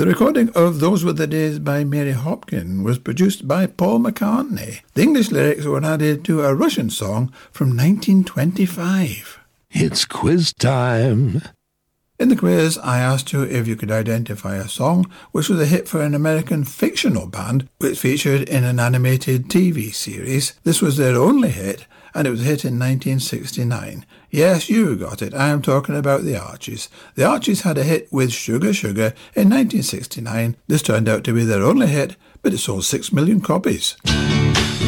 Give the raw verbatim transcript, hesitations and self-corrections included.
The recording of Those Were the Days by Mary Hopkin was produced by Paul McCartney. The English lyrics were added to a Russian song from nineteen twenty-five. It's quiz time. In the quiz, I asked you if you could identify a song which was a hit for an American fictional band which featured in an animated T V series. This was their only hit, and it was a hit in nineteen sixty-nine. Yes, you got it. I am talking about the Archies. The Archies had a hit with Sugar Sugar in nineteen sixty-nine. This turned out to be their only hit, but it sold six million copies.